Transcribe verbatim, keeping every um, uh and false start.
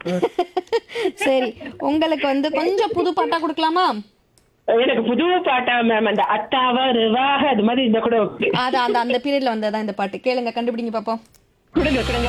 சரி, உங்களுக்கு வந்து கொஞ்சம் புது பாட்டா கொடுக்கலாமா? எனக்கு புது பாட்டா மேம்? அந்த அத்தாவா ருவாக அது மாதிரி இந்த கூட okay. அது அந்த அந்த பீரியட்ல வந்ததா இந்த பாட்டு. கேளுங்க, கண்டுபிடிங்க பாப்போம். கொடுங்க கொடுங்க.